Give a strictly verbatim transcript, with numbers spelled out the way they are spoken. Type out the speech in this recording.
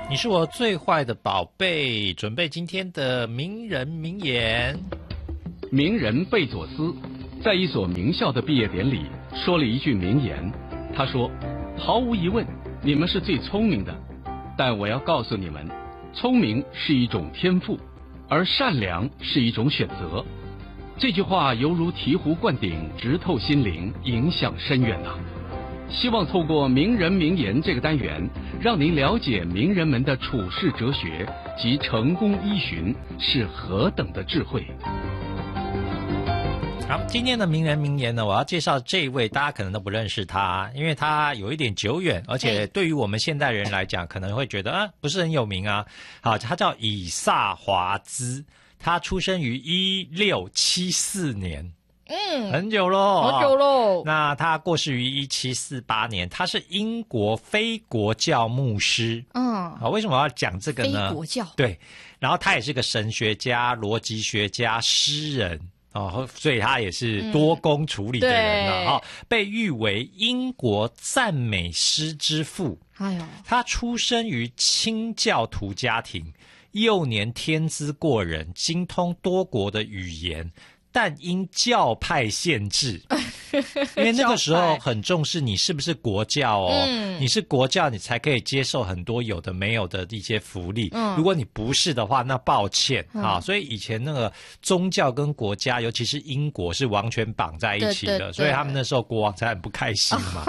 你是我最坏的宝贝，准备今天的名人名言。 名人贝佐斯在一所名校的毕业典礼说了一句名言，他说：毫无疑问，你们是最聪明的，但我要告诉你们，聪明是一种天赋，而善良是一种选择。这句话犹如醍醐灌顶，直透心灵，影响深远呐、啊。希望透过名人名言这个单元，让您了解名人们的处世哲学及成功依循是何等的智慧。 好，今天的名人名言呢，我要介绍这一位，大家可能都不认识他，因为他有一点久远，而且对于我们现代人来讲，可能会觉得啊，不是很有名啊。好，他叫以萨华兹，他出生于一六七四年。嗯，很久咯， 好久咯。 那他过世于一七四八年，他是英国非国教牧师。嗯，好，为什么要讲这个呢？ 非国教。 对，然后他也是个神学家、逻辑学家、诗人。哦，所以他也是多工处理的人啊、嗯哦！被誉为英国赞美诗之父。哎呦，他出生于清教徒家庭，幼年天资过人，精通多国的语言。但因教派限制，因为那个时候很重视你是不是国教哦，嗯、你是国教你才可以接受很多有的没有的一些福利。嗯、如果你不是的话，那抱歉、嗯、啊。所以以前那个宗教跟国家，尤其是英国是完全绑在一起的，对对对，所以他们那时候国王才很不开心嘛。